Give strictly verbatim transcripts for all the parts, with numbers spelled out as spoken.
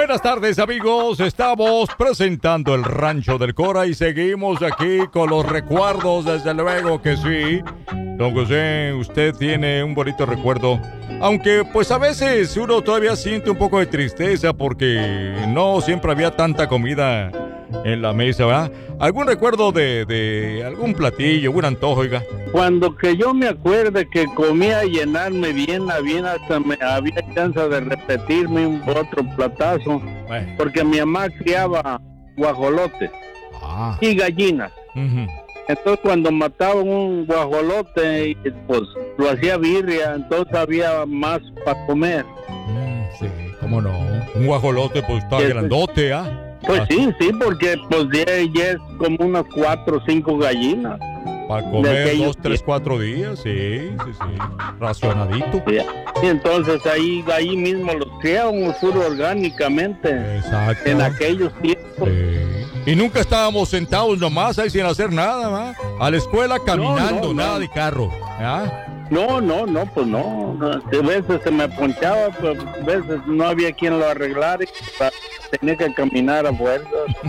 Buenas tardes, amigos. Estamos presentando el Rancho del Cora y seguimos aquí con los recuerdos, desde luego que sí. Don José, usted tiene un bonito recuerdo, aunque pues a veces uno todavía siente un poco de tristeza porque no siempre había tanta comida en la mesa, ¿verdad? ¿Algún recuerdo de, de algún platillo, algún antojo, oiga? Cuando que yo me acuerde que comía y llenarme bien, bien hasta me había chance de repetirme un otro platazo, bueno. Porque mi mamá criaba guajolotes ah. y gallinas. Uh-huh. Entonces cuando mataban un guajolote, pues lo hacía birria, entonces había más para comer. Mm, sí, cómo no. Un guajolote pues está grandote, ¿ah? ¿eh? Pues ah. sí, sí, porque pues ya, ya es como unas cuatro o cinco gallinas. Para comer dos, tres, cuatro días, sí, sí, sí, racionadito. Sí. Y entonces ahí, ahí mismo los criábamos puro orgánicamente. Exacto. En aquellos tiempos. Sí. Y nunca estábamos sentados nomás ahí sin hacer nada, ¿va? A la escuela caminando, no, no, nada no. de carro, ¿ah? No, no, no, pues no. A veces se me ponchaba, pues a veces no había quien lo arreglara y tenía que caminar a fuerzas.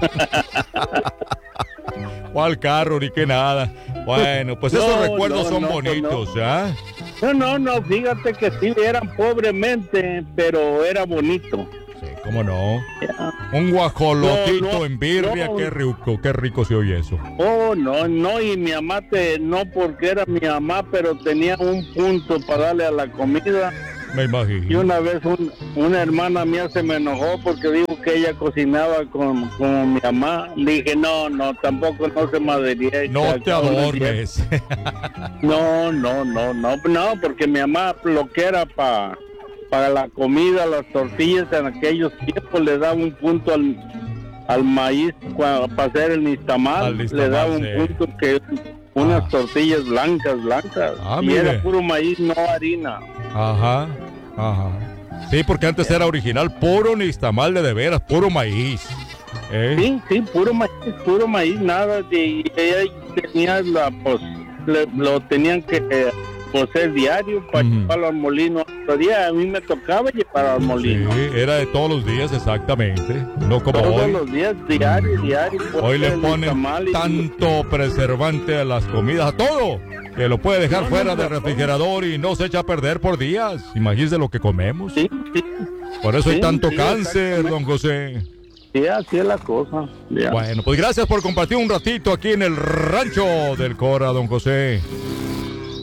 ¿Cuál carro ni qué nada? Bueno, pues no, esos recuerdos no, son no, bonitos, pues no. ¿ah? No, no, no, fíjate que sí, eran pobremente, pero era bonito. Sí, cómo no. Ya. Un guajolotito no, no, en birria, no. qué rico, qué rico se oye eso. Oh, no, no, y mi mamá, te, no porque era mi mamá, pero tenía un punto para darle a la comida. Me imagino. Y una vez un, una hermana mía se me enojó porque dijo que ella cocinaba con, con mi mamá. Le dije, no, no, tampoco no se madría. No te adormes. No, no, no, no, no, porque mi mamá lo que era para para la comida, las tortillas en aquellos tiempos le daba un punto al, al maíz para hacer el nixtamal. Le daba un sí. punto que unas ah. tortillas blancas, blancas. Ah, y mire. Era puro maíz, no harina. Ajá, ajá. Sí, porque antes era original, puro nixtamal de de veras, puro maíz. ¿Eh? Sí, sí, puro maíz, puro maíz, nada. Y ella tenía la, pues, le, lo tenían que eh, cocer diario para uh-huh. llevarlo al molino. Otro día a mí me tocaba llevar al molino. Sí, era de todos los días, exactamente. No como todos hoy. los días, diario, diario. Hoy le ponen tanto y... preservante a las comidas, a todo, que lo puede dejar no, fuera no, del no, refrigerador y no se echa a perder por días. Imagínese lo que comemos. Sí, sí. Por eso sí, hay tanto sí, cáncer, don José. Sí, así es la cosa. Ya. Bueno, pues gracias por compartir un ratito aquí en el Rancho del Cora, don José.